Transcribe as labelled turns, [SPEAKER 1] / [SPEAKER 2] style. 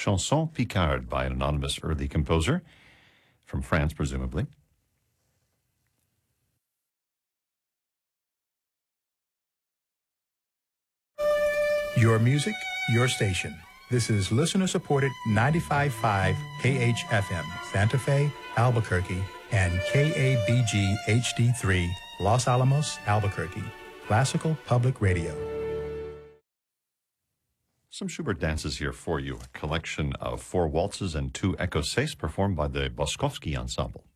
[SPEAKER 1] Chanson Picarde by an anonymous early composer from France, presumably.
[SPEAKER 2] Your music, your station. This is listener-supported 95.5 KHFM, Santa Fe, Albuquerque, and KABG HD3, Los Alamos, Albuquerque. Classical Public Radio.
[SPEAKER 1] Some Schubert dances here for you, a collection of 4 waltzes and 2 écossaises performed by the Boskovsky Ensemble.